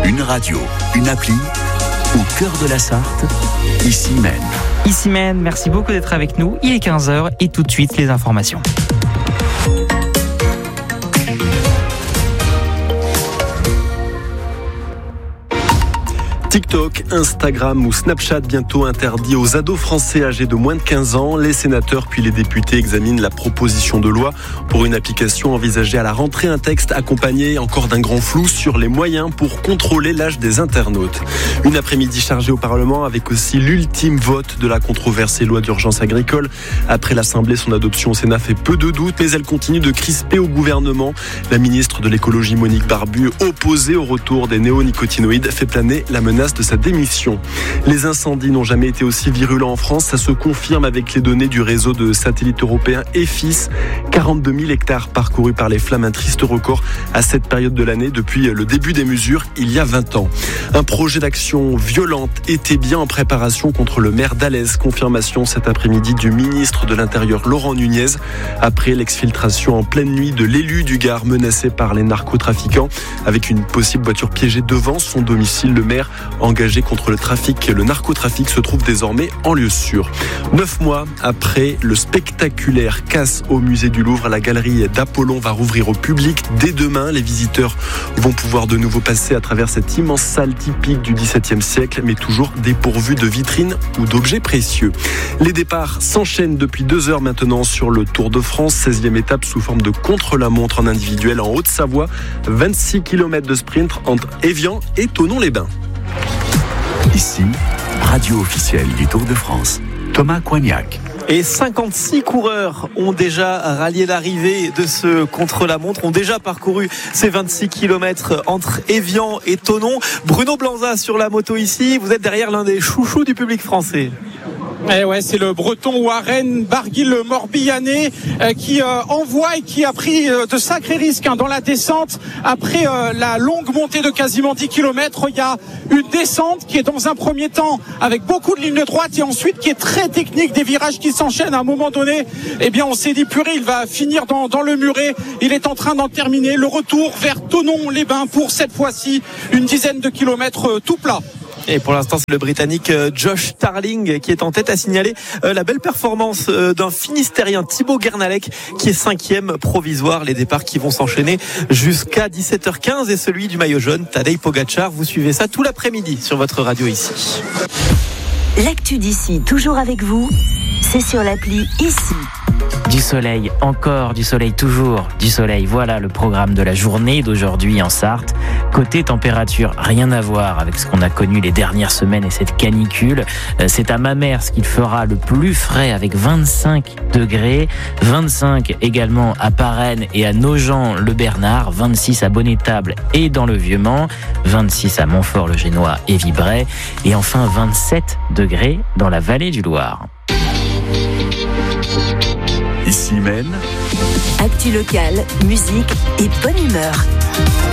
Une radio, une appli, au cœur de la Sarthe, ici Maine. Ici Maine, merci beaucoup d'être avec nous. Il est 15h et tout de suite les informations. TikTok, Instagram ou Snapchat bientôt interdits aux ados français âgés de moins de 15 ans. Les sénateurs puis les députés examinent la proposition de loi pour une application envisagée à la rentrée. Un texte accompagné encore d'un grand flou sur les moyens pour contrôler l'âge des internautes. Une après-midi chargée au Parlement avec aussi l'ultime vote de la controversée loi d'urgence agricole. Après l'Assemblée, son adoption au Sénat fait peu de doute, mais elle continue de crisper au gouvernement. La ministre de l'écologie Monique Barbu, opposée au retour des néonicotinoïdes, fait planer la menace de sa démission. Les incendies n'ont jamais été aussi virulents en France. Ça se confirme avec les données du réseau de satellites européen EFIS. 42 000 hectares parcourus par les flammes, un triste record à cette période de l'année depuis le début des mesures il y a 20 ans. Un projet d'action violente était bien en préparation contre le maire d'Alès. Confirmation cet après-midi du ministre de l'Intérieur Laurent Nunez après l'exfiltration en pleine nuit de l'élu du Gard menacé par les narcotrafiquants. Avec une possible voiture piégée devant son domicile, le maire engagé contre le narcotrafic se trouve désormais en lieu sûr. 9 mois après le spectaculaire casse au musée du Louvre, la galerie d'Apollon va rouvrir au public dès demain. Les visiteurs vont pouvoir de nouveau passer à travers cette immense salle typique du XVIIe siècle, mais toujours dépourvue de vitrines ou d'objets précieux. Les départs s'enchaînent depuis 2 heures maintenant sur le Tour de France, 16e étape sous forme de contre-la-montre en individuel en Haute-Savoie. 26 km de sprint entre Évian et Thonon-les-Bains. Ici, radio officielle du Tour de France. Thomas Coignac. Et 56 coureurs ont déjà rallié l'arrivée de ce contre-la-montre, ont déjà parcouru ces 26 km entre Évian et Thonon. Bruno Blanza sur la moto ici, vous êtes derrière l'un des chouchous du public français. Eh ouais, c'est le breton Warren Barguil, le Morbihanais, qui envoie et qui a pris de sacrés risques dans la descente. Après la longue montée de quasiment 10 km, il y a une descente qui est dans un premier temps avec beaucoup de lignes droites et ensuite qui est très technique, des virages qui s'enchaînent. À un moment donné, eh bien, on s'est dit purée, il va finir dans le muret. Il est en train d'en terminer. Le retour vers Thonon-les-Bains pour cette fois-ci une dizaine de kilomètres tout plat. Et pour l'instant, c'est le Britannique Josh Starling qui est en tête, à signaler la belle performance d'un Finistérien, Thibaut Guernalec, qui est 5e provisoire. Les départs qui vont s'enchaîner jusqu'à 17h15 et celui du maillot jaune, Tadej Pogacar. Vous suivez ça tout l'après-midi sur votre radio ici. L'actu d'ici, toujours avec vous, c'est sur l'appli Ici. Du soleil, encore du soleil, toujours du soleil. Voilà le programme de la journée d'aujourd'hui en Sarthe. Côté température, rien à voir avec ce qu'on a connu les dernières semaines et cette canicule. C'est à Mamers qu'il fera le plus frais avec 25 degrés. 25 également à Parennes et à Nogent-le-Bernard. 26 à Bonnétable et dans le Vieux-Mans. 26 à Montfort-le-Génois et Vibray. Et enfin 27 degrés dans la vallée du Loir. Ici Maine. Actu locale, musique et bonne humeur.